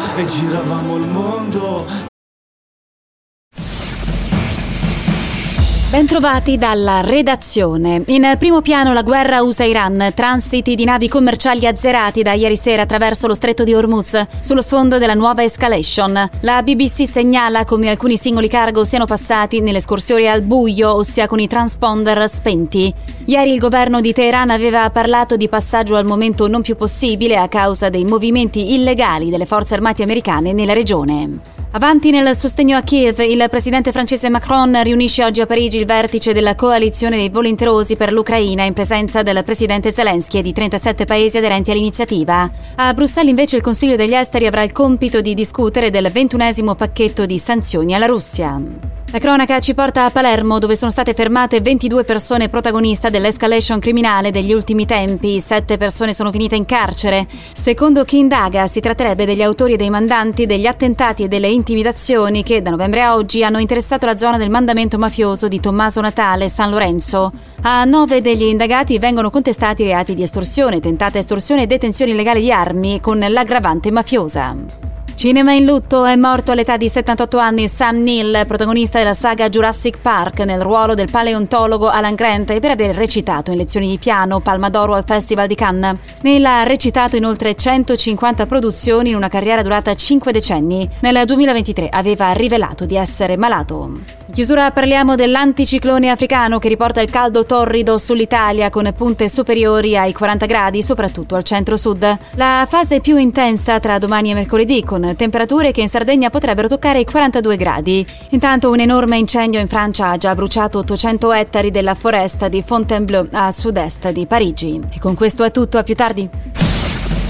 e giravamo il mondo. Bentrovati dalla redazione. In primo piano la guerra USA-Iran, transiti di navi commerciali azzerati da ieri sera attraverso lo stretto di Hormuz, sullo sfondo della nuova escalation. La BBC segnala come alcuni singoli cargo siano passati nell'escursione al buio, ossia con i transponder spenti. Ieri il governo di Teheran aveva parlato di passaggio al momento non più possibile a causa dei movimenti illegali delle forze armate americane nella regione. Avanti nel sostegno a Kiev, il presidente francese Macron riunisce oggi a Parigi il vertice della coalizione dei volenterosi per l'Ucraina in presenza del presidente Zelensky e di 37 paesi aderenti all'iniziativa. A Bruxelles invece il Consiglio degli Esteri avrà il compito di discutere del 21° pacchetto di sanzioni alla Russia. La cronaca ci porta a Palermo, dove sono state fermate 22 persone protagoniste dell'escalation criminale degli ultimi tempi. 7 persone sono finite in carcere. Secondo chi indaga, si tratterebbe degli autori e dei mandanti degli attentati e delle intimidazioni che da novembre a oggi hanno interessato la zona del mandamento mafioso di Tommaso Natale e San Lorenzo. A 9 degli indagati vengono contestati reati di estorsione, tentata estorsione e detenzione illegale di armi con l'aggravante mafiosa. Cinema in lutto, è morto all'età di 78 anni Sam Neill, protagonista della saga Jurassic Park, nel ruolo del paleontologo Alan Grant e per aver recitato in lezioni di piano, Palma d'Oro al Festival di Cannes. Neill ha recitato in oltre 150 produzioni in una carriera durata 5 decenni. Nel 2023 aveva rivelato di essere malato. In chiusura parliamo dell'anticiclone africano che riporta il caldo torrido sull'Italia con punte superiori ai 40 gradi, soprattutto al centro-sud. La fase più intensa tra domani e mercoledì, con temperature che in Sardegna potrebbero toccare i 42 gradi. Intanto un enorme incendio in Francia ha già bruciato 800 ettari della foresta di Fontainebleau a sud-est di Parigi. E con questo è tutto, a più tardi.